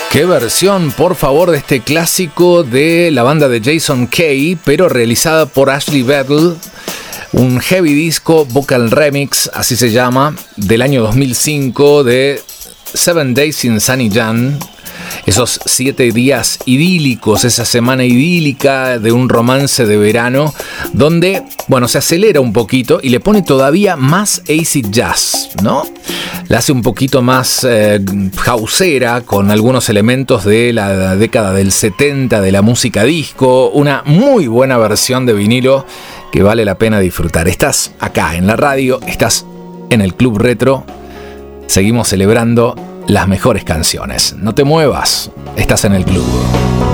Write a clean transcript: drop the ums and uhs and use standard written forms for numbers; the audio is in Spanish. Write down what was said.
Qué versión, por favor, de este clásico de la banda de Jason Kay, pero realizada por Ashley Battle. Un heavy disco vocal remix, así se llama, del año 2005 de 7 Days in Sunny Jan. Esos 7 días idílicos, esa semana idílica de un romance de verano, donde, bueno, se acelera un poquito y le pone todavía más acid jazz, ¿no? La hace un poquito más houseera, con algunos elementos de la década del 70 de la música disco. Una muy buena versión de vinilo que vale la pena disfrutar. Estás acá en la radio, estás en el Club Retro. Seguimos celebrando las mejores canciones. No te muevas, estás en el club.